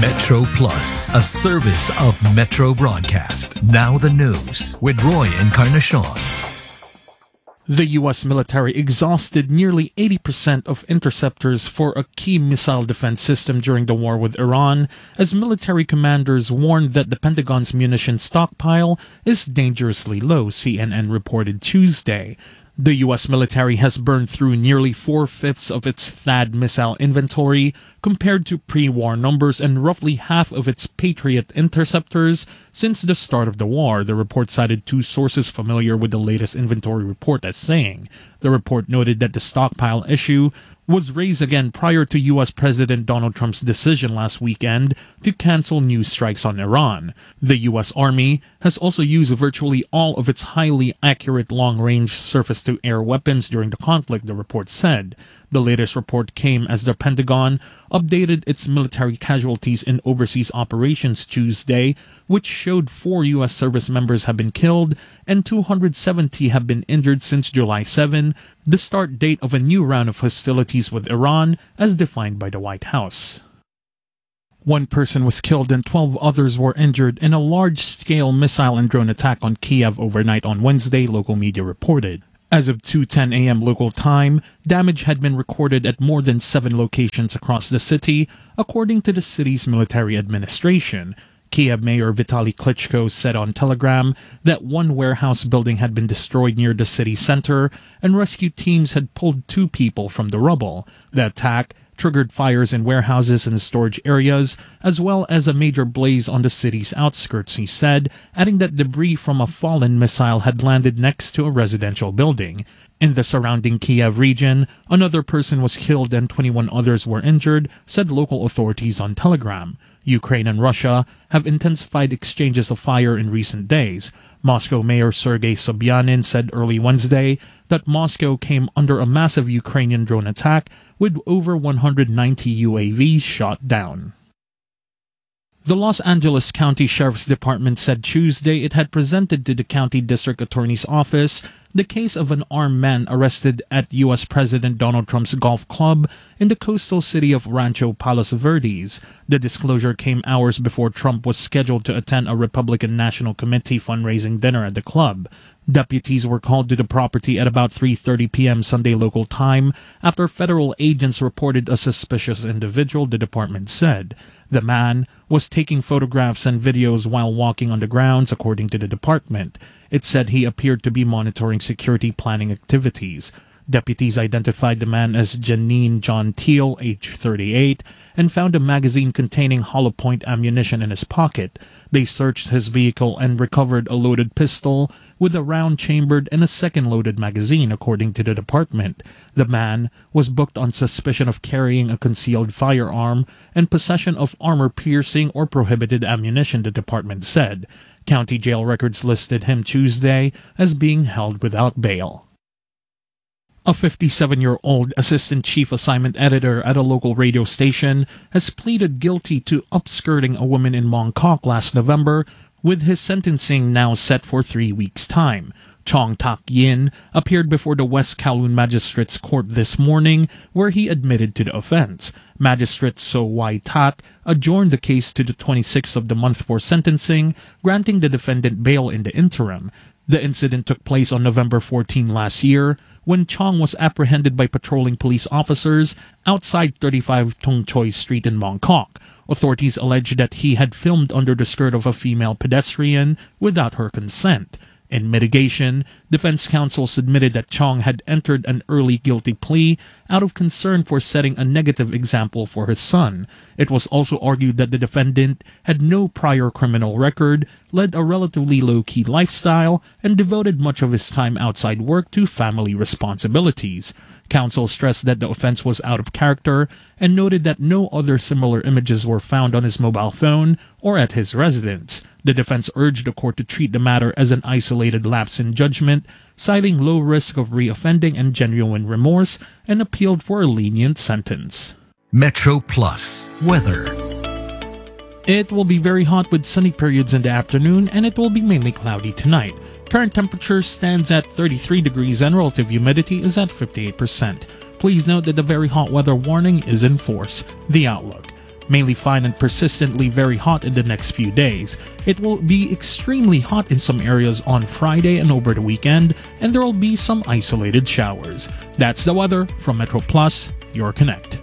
Metro Plus, a service of Metro Broadcast. Now the news with Roy Encarnacion. The U.S. military exhausted nearly 80% of interceptors for a key missile defense system during the war with Iran, as military commanders warned that the Pentagon's munition stockpile is dangerously low, CNN reported Tuesday. The U.S. military has burned through nearly 4/5 of its THAAD missile inventory compared to pre-war numbers and roughly half of its Patriot interceptors since the start of the war, the report cited two sources familiar with the latest inventory report as saying. The report noted that the stockpile issue was raised again prior to U.S. President Donald Trump's decision last weekend to cancel new strikes on Iran. The U.S. Army has also used virtually all of its highly accurate long-range surface-to-air weapons during the conflict, the report said. The latest report came as the Pentagon updated its military casualties in overseas operations Tuesday, which showed 4 U.S. service members have been killed and 270 have been injured since July 7, the start date of a new round of hostilities with Iran as defined by the White House. 1 person was killed and 12 others were injured in a large-scale missile and drone attack on Kiev overnight on Wednesday, local media reported. As of 2:10 a.m. local time, damage had been recorded at more than 7 locations across the city, according to the city's military administration. Kiev Mayor Vitaly Klitschko said on Telegram that 1 warehouse building had been destroyed near the city center, and rescue teams had pulled 2 people from the rubble. The attack triggered fires in warehouses and storage areas, as well as a major blaze on the city's outskirts, he said, adding that debris from a fallen missile had landed next to a residential building. In the surrounding Kiev region, another person was killed and 21 others were injured, said local authorities on Telegram. Ukraine and Russia have intensified exchanges of fire in recent days. Moscow Mayor Sergei Sobyanin said early Wednesday that Moscow came under a massive Ukrainian drone attack with over 190 UAVs shot down. The Los Angeles County Sheriff's Department said Tuesday it had presented to the County District Attorney's Office the case of an armed man arrested at U.S. President Donald Trump's golf club in the coastal city of Rancho Palos Verdes. The disclosure came hours before Trump was scheduled to attend a Republican National Committee fundraising dinner at the club. Deputies were called to the property at about 3:30 p.m. Sunday local time after federal agents reported a suspicious individual, the department said. The man was taking photographs and videos while walking on the grounds, according to the department. It said he appeared to be monitoring security planning activities. Deputies identified the man as Janine John Teal, age 38, and found a magazine containing hollow point ammunition in his pocket. They searched his vehicle and recovered a loaded pistol with a round chambered and a second loaded magazine, according to the department. The man was booked on suspicion of carrying a concealed firearm and possession of armor-piercing or prohibited ammunition, the department said. County jail records listed him Tuesday as being held without bail. A 57-year-old assistant chief assignment editor at a local radio station has pleaded guilty to upskirting a woman in Mongkok last November, with his sentencing now set for 3 weeks' time. Chong Tak Yin appeared before the West Kowloon Magistrates Court this morning, where he admitted to the offense. Magistrate So Wai Tak adjourned the case to the 26th of the month for sentencing, granting the defendant bail in the interim. The incident took place on November 14 last year, when Chong was apprehended by patrolling police officers outside 35 Tung Choi Street in Mongkok. Authorities alleged that he had filmed under the skirt of a female pedestrian without her consent. In mitigation, defense counsel admitted that Chong had entered an early guilty plea out of concern for setting a negative example for his son. It was also argued that the defendant had no prior criminal record, led a relatively low-key lifestyle, and devoted much of his time outside work to family responsibilities. Counsel stressed that the offense was out of character and noted that no other similar images were found on his mobile phone or at his residence. The defense urged the court to treat the matter as an isolated lapse in judgment, citing low risk of reoffending and genuine remorse, and appealed for a lenient sentence. Metro Plus weather. It will be very hot with sunny periods in the afternoon, and it will be mainly cloudy tonight. Current temperature stands at 33 degrees and relative humidity is at 58%. Please note that the very hot weather warning is in force. The outlook. Mainly fine and persistently very hot in the next few days. It will be extremely hot in some areas on Friday and over the weekend, and there will be some isolated showers. That's the weather from Metro Plus, your connect.